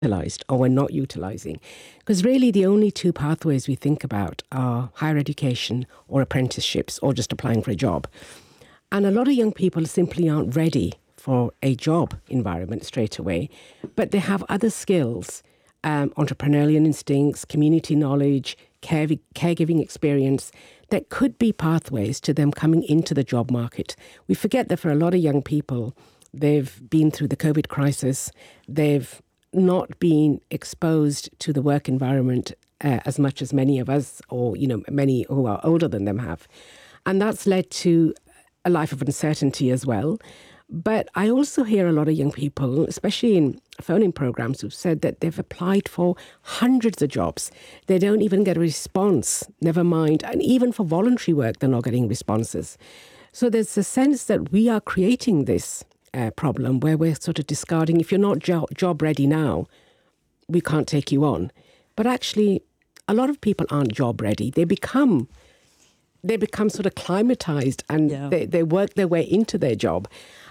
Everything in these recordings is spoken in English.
utilized or we're not utilizing. Because really the only two pathways we think about are higher education or apprenticeships or just applying for a job. And a lot of young people simply aren't ready for a job environment straight away, but they have other skills, entrepreneurial instincts, community knowledge, caregiving experience that could be pathways to them coming into the job market. We forget that for a lot of young people, they've been through the COVID crisis, they've not been exposed to the work environment as much as many of us, or many who are older than them have. And that's led to a life of uncertainty as well. But I also hear a lot of young people, especially in phone-in programs, who've said that they've applied for hundreds of jobs. They don't even get a response, never mind. And even for voluntary work, they're not getting responses. So there's a sense that we are creating this problem where we're sort of discarding, if you're not job ready now, we can't take you on. But actually, a lot of people aren't job ready. They become sort of climatized and they work their way into their job.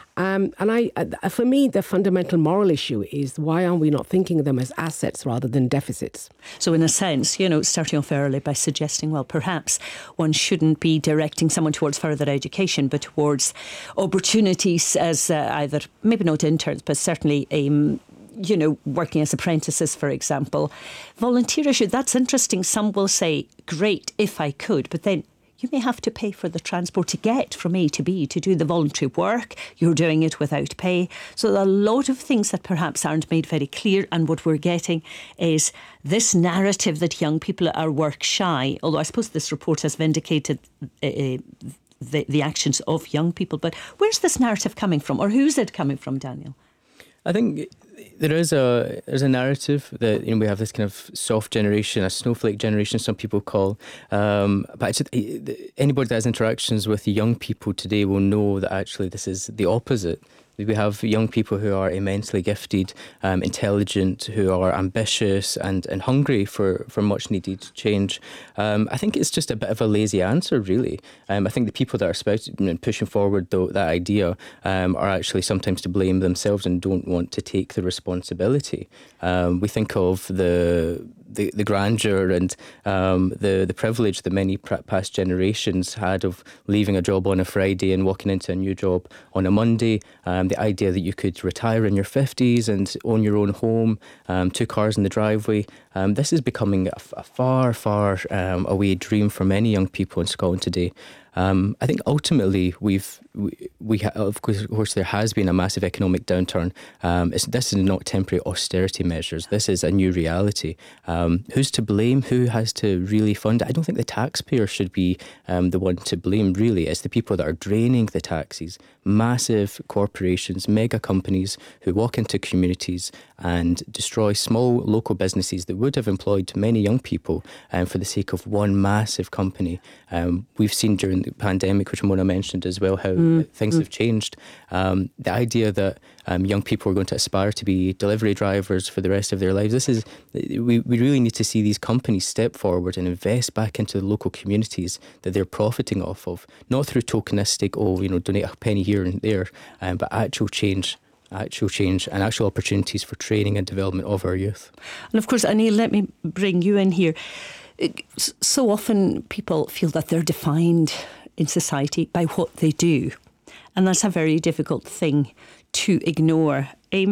For me, the fundamental moral issue is why are we not thinking of them as assets rather than deficits? So in a sense, starting off early by suggesting, well, perhaps one shouldn't be directing someone towards further education, but towards opportunities as either, maybe not interns, but certainly working as apprentices, for example. Volunteer issue, that's interesting. Some will say, great, if I could, but then you may have to pay for the transport to get from A to B to do the voluntary work. You're doing it without pay. So there are a lot of things that perhaps aren't made very clear. And what we're getting is this narrative that young people are work shy. Although I suppose this report has vindicated the actions of young people. But where's this narrative coming from? Or who's it coming from, Daniel? I think there's a narrative that we have this kind of soft generation, a snowflake generation, some people call. But anybody that has interactions with young people today will know that actually this is the opposite. We have young people who are immensely gifted, intelligent, who are ambitious and hungry for much needed change. I think it's just a bit of a lazy answer, really. I think the people that are spouting and pushing forward that idea are actually sometimes to blame themselves and don't want to take the responsibility. We think of the grandeur and the privilege that many past generations had of leaving a job on a Friday and walking into a new job on a Monday. The idea that you could retire in your 50s and own your own home, 2 cars in the driveway. This is becoming a far, far away dream for many young people in Scotland today. I think ultimately of course there has been a massive economic downturn. This is not temporary austerity measures. This is a new reality. Who's to blame? Who has to really fund it? I don't think the taxpayer should be the one to blame, really. It's the people that are draining the taxes. Massive corporations, mega companies who walk into communities and destroy small local businesses that would have employed many young people for the sake of one massive company. We've seen during the pandemic, which Mona mentioned as well, how things have changed. The idea that young people are going to aspire to be delivery drivers for the rest of their lives, we really need to see these companies step forward and invest back into the local communities that they're profiting off of, not through tokenistic, donate a penny here and there, but actual change and actual opportunities for training and development of our youth. And of course, Anil, let me bring you in here. So often people feel that they're defined in society by what they do. And that's a very difficult thing to ignore.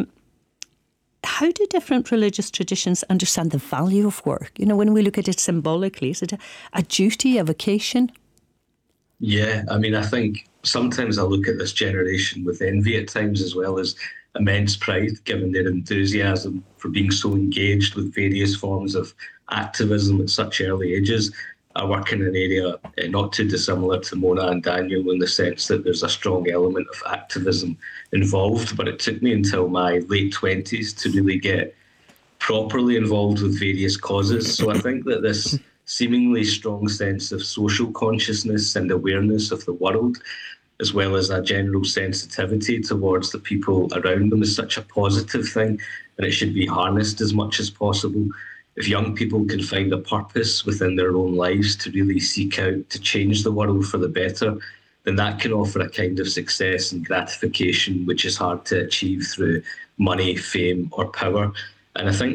How do different religious traditions understand the value of work? When we look at it symbolically, is it a duty, a vocation? Yeah, I think sometimes I look at this generation with envy at times, as well as immense pride, given their enthusiasm for being so engaged with various forms of activism at such early ages. I work in an area not too dissimilar to Mona and Daniel in the sense that there's a strong element of activism involved, but it took me until my late 20s to really get properly involved with various causes. So I think that this seemingly strong sense of social consciousness and awareness of the world, as well as a general sensitivity towards the people around them, is such a positive thing, and it should be harnessed as much as possible. If young people can find a purpose within their own lives to really seek out to change the world for the better, then that can offer a kind of success and gratification which is hard to achieve through money, fame or power. And I think